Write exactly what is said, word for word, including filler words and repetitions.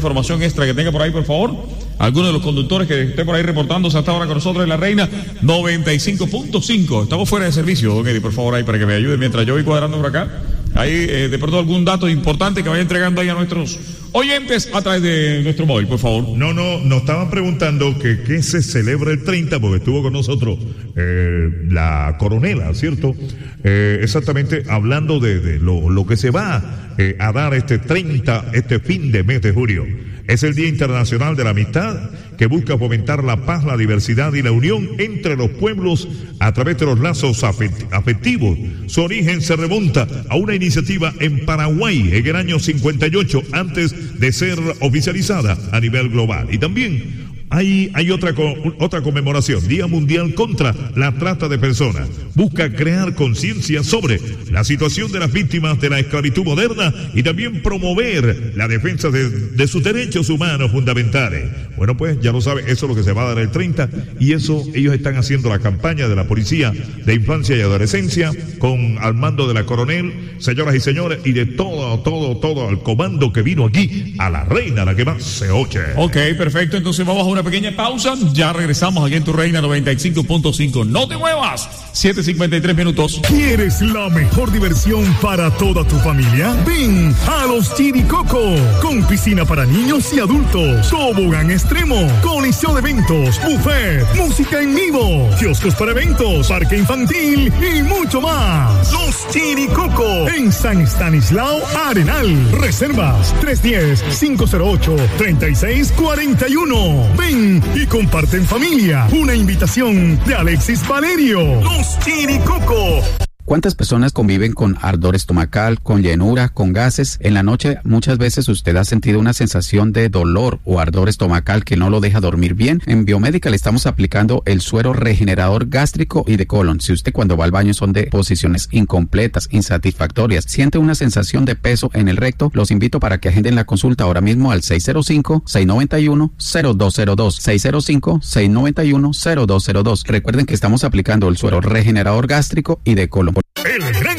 información extra que tenga por ahí, por favor. Alguno de los conductores que esté por ahí reportándose hasta ahora con nosotros en La Reina noventa y cinco punto cinco. Estamos fuera de servicio, don Eddie, por favor, ahí para que me ayude mientras yo voy cuadrando por acá. Ahí, eh, de pronto, algún dato importante que vaya entregando ahí a nuestros oyentes a través de nuestro móvil, por favor. No, no, nos estaban preguntando que qué se celebra el treinta, porque estuvo con nosotros eh, la coronela, ¿cierto? Eh, exactamente, hablando de, de lo, lo que se va eh, a dar este treinta, este fin de mes de julio. Es el Día Internacional de la Amistad, que busca fomentar la paz, la diversidad y la unión entre los pueblos a través de los lazos afectivos. Su origen se remonta a una iniciativa en Paraguay en el año cincuenta y ocho, antes de ser oficializada a nivel global. Y también Hay, hay otra, otra conmemoración, Día Mundial contra la Trata de Personas. Busca crear conciencia sobre la situación de las víctimas de la esclavitud moderna y también promover la defensa de, de sus derechos humanos fundamentales. Bueno, pues ya lo sabe, eso es lo que se va a dar el treinta, y eso ellos están haciendo la campaña de la Policía de Infancia y Adolescencia con al mando de la coronel, señoras y señores, y de todo, todo, todo el comando que vino aquí a La Reina, la que más se oye. Ok, perfecto, entonces vamos a una pequeña pausa, ya regresamos aquí en tu Reina noventa y cinco punto cinco. No te muevas, siete cincuenta y tres minutos. ¿Quieres la mejor diversión para toda tu familia? Ven a Los Chiricoco, con piscina para niños y adultos, tobogán extremo, coliseo de eventos, buffet, música en vivo, kioscos para eventos, parque infantil y mucho más. Los Chiricoco, en San Estanislao Arenal. Reservas tres uno cero, cinco cero ocho, tres seis cuatro uno. Ven y comparte en familia. Una invitación de Alexis Valerio. Los Chiricoco. ¿Cuántas personas conviven con ardor estomacal, con llenura, con gases? En la noche muchas veces usted ha sentido una sensación de dolor o ardor estomacal que no lo deja dormir bien. En Biomedical le estamos aplicando el suero regenerador gástrico y de colon. Si usted cuando va al baño son de posiciones incompletas, insatisfactorias, siente una sensación de peso en el recto, los invito para que agenden la consulta ahora mismo al seis cero cinco, seis nueve uno, cero dos cero dos, seis cero cinco, seis nueve uno, cero dos cero dos. Recuerden que estamos aplicando el suero regenerador gástrico y de colon. El gran